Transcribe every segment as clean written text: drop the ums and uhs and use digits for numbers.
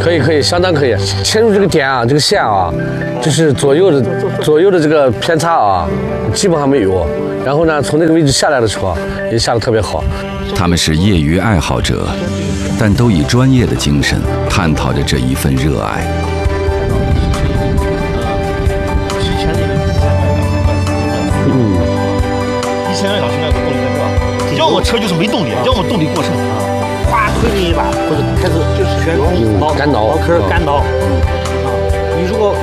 可以，相当可以。切入这个点啊，这个线啊，就是左右的这个偏差啊，基本上没有。然后呢，从那个位置下来的时候也下得特别好。 他们是业余爱好者，但都以专业的精神探讨着这一份热爱。 1200到现在的动力是吧？要么车就是没动力，要么动力过剩。哗推你一把，或者开始就是旋干挠坑干挠。你如果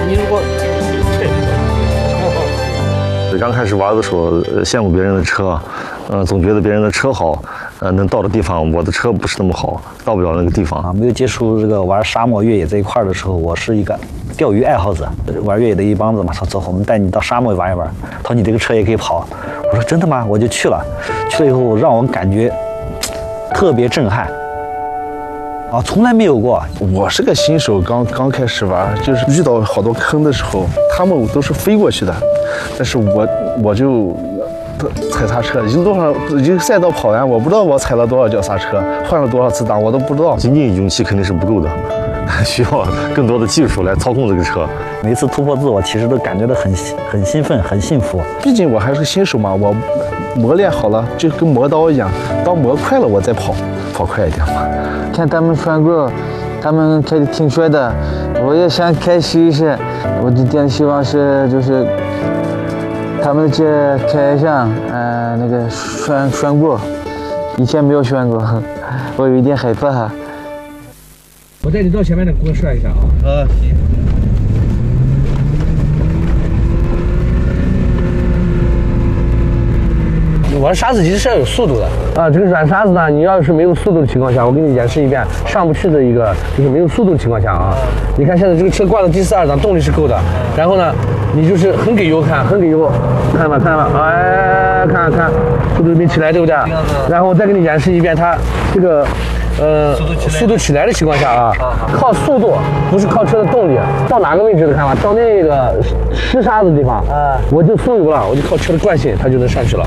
刚开始玩的时候，羡慕别人的车，总觉得别人的车好，能到的地方，我的车不是那么好，到不了那个地方。 没有接触这个玩沙漠越野这一块的时候，我是一个钓鱼爱好者，玩越野的一帮子嘛，说走，我们带你到沙漠玩一玩。他说你这个车也可以跑，我说真的吗？我就去了，去了以后让我感觉特别震撼。从来没有过。 我是个新手，刚开始玩，就是遇到好多坑的时候，他们都是飞过去的，但是我就踩刹车，已经赛道跑完，我不知道我踩了多少脚刹车，换了多少次档，我都不知道。 仅仅勇气肯定是不够的，需要更多的技术来操控这个车。 每一次突破自我，其实都感觉到很兴奋，很幸福。 毕竟我还是个新手嘛，我磨练好了，就跟磨刀一样，当磨快了我再跑快一点嘛。 看他们穿过，他们开的挺帅的，我也想开试一试。我今天希望是就是他们这开上，那个拴过，以前没有拴过，我有一点害怕。 我带你到前面的给我涮一下啊。行。玩沙子其实是要有速度的啊，这个软沙子呢，你要是没有速度的情况下，我给你演示一遍上不去的一个，就是没有速度的情况下啊。你看现在这个车挂到第42档，动力是够的，然后呢，你就是很给油，看吧，哎，看，速度没起来，对不对？然后我再给你演示一遍它这个速度起来的情况下啊，靠速度不是靠车的动力，到哪个位置的看吧，到那个湿沙子的地方，我就松油了，我就靠车的惯性，它就能上去了。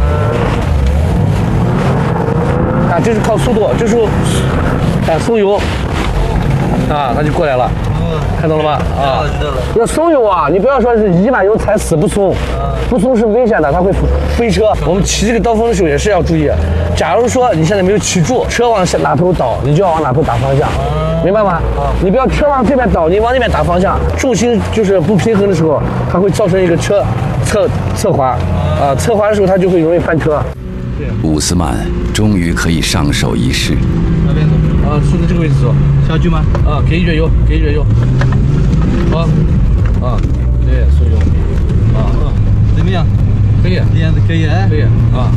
啊，这是靠速度，这时候松油，它就过来了，看到了吗？那松油啊，你不要说是一把油踩死不松，不松是危险的，它会飞车。我们骑这个刀锋的时候也是要注意，假如说你现在没有骑住，车往哪头倒，你就要往哪头打方向，明白吗？你不要车往这边倒，你往那边打方向，重心就是不平衡的时候，它会造成一个车侧滑，侧滑的时候它就会容易翻车。 伍斯曼终于可以上手一试。 那边走顺着这个位置走，下去吗？给一卷油，好，对，松油， 怎么样？ 可以， 这样子可以可以好，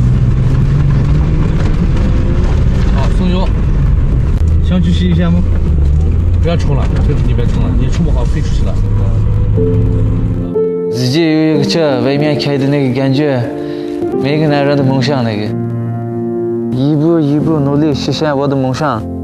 松油，想去洗一下吗？不要冲了，这你别冲了，你冲不好飞出去了。 自己有一个车，外面开的那个感觉，每个男人的梦想那个，一步一步努力实现我的梦想。